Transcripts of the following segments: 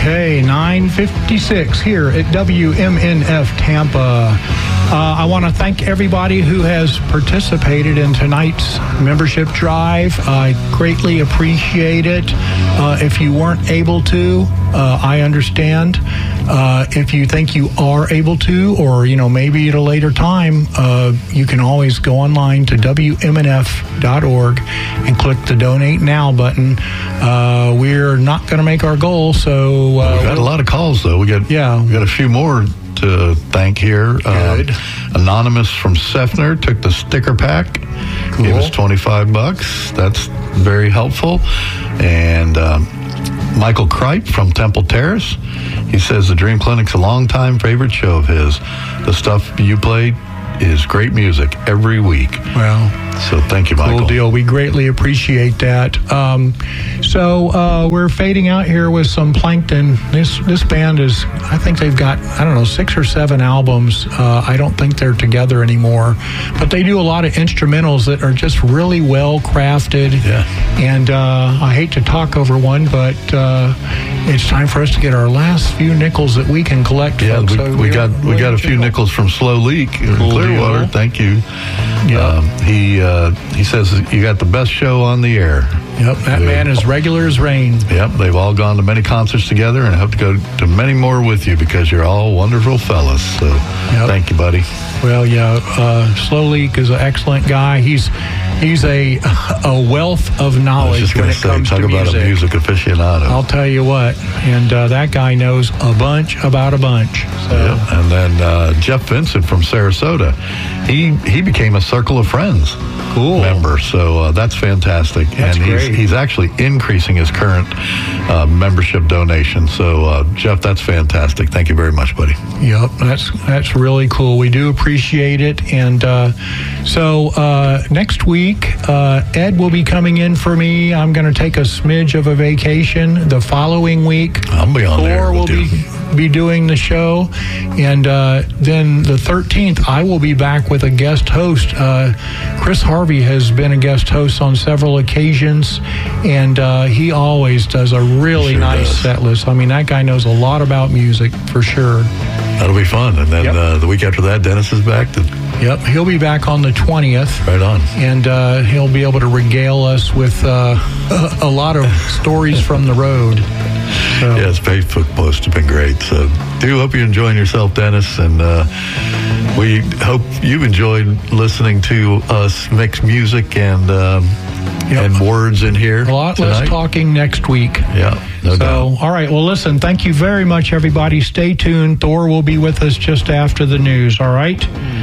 Okay, 9:56 here at WMNF Tampa. I want to thank everybody who has participated in tonight's membership drive. I greatly appreciate it. If you weren't able to, I understand. If you think you are able to, or maybe at a later time, you can always go online to WMNF.org and click the Donate Now button. We're not going to make our goal, so we've had a lot of calls though. We got a few more to thank here. Anonymous from Seffner took the sticker pack. Cool. Gave us $25. That's very helpful. And Michael Kripe from Temple Terrace, he says the Dream Clinic's a long-time favorite show of his. The stuff you played is great music every week. Well, so thank you, Michael. Cool deal. We greatly appreciate that. So we're fading out here with some Plankton. This band is, I think they've got, 6 or 7 albums. I don't think they're together anymore, but they do a lot of instrumentals that are just really well crafted. Yeah. And I hate to talk over one, but it's time for us to get our last few nickels that we can collect. Yeah, folks. we got a few nickels from Slow Leak in Clearwater. Deal. Thank you. Yeah. He says you got the best show on the air. Yep, that man is regular as rain. Yep, they've all gone to many concerts together and hope to go to many more with you because you're all wonderful fellas. So Thank you, buddy. Well, Slow Leak is an excellent guy. He's a wealth of knowledge when it comes to music. Talk about a music aficionado. I'll tell you what, and that guy knows a bunch about a bunch. So. Yeah. And then Jeff Vincent from Sarasota, he became a Circle of Friends member, so that's fantastic. That's great. He's actually increasing his current membership donation. So Jeff, that's fantastic. Thank you very much, buddy. Yep, that's really cool. We do appreciate it. And so next week, Ed will be coming in for me. I'm going to take a smidge of a vacation. The following week, I'll be on there. Thor will be doing the show. And then the 13th, I will be back with a guest host. Chris Harvey has been a guest host on several occasions, and he always does a really nice set list. I mean, that guy knows a lot about music for sure. That'll be fun. And then the week after that, Dennis is back. Yep, he'll be back on the 20th. Right on. And he'll be able to regale us with a lot of stories from the road. So. Yes, Facebook posts have been great. So do hope you're enjoying yourself, Dennis. And we hope you enjoyed listening to us mix music and words in here. A lot tonight. Less talking next week. Yeah, no doubt. All right, well, listen, thank you very much, everybody. Stay tuned. Thor will be with us just after the news, all right?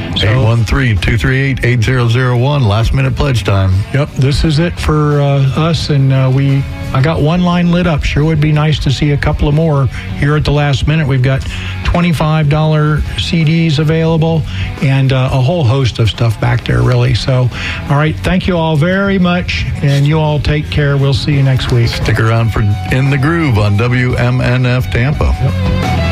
813-238-8001, last minute pledge time. Yep, this is it for us, and I got one line lit up. Sure would be nice to see a couple of more here at the last minute. We've got $25 CDs available and a whole host of stuff back there, really. So, all right, thank you all very much, and you all take care. We'll see you next week. Stick around for In the Groove on WMNF Tampa. Yep.